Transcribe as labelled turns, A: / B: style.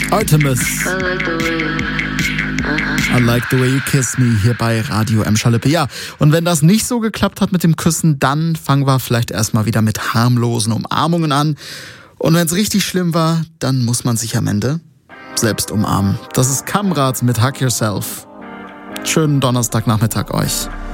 A: Artemis. I like the way you kiss me hier bei Radio M-Schalippe. Ja, und wenn das nicht so geklappt hat mit dem Küssen, dann fangen wir vielleicht erstmal wieder mit harmlosen Umarmungen an. Und wenn es richtig schlimm war, dann muss man sich am Ende selbst umarmen. Das ist Kamrat mit Hug Yourself. Schönen Donnerstagnachmittag euch.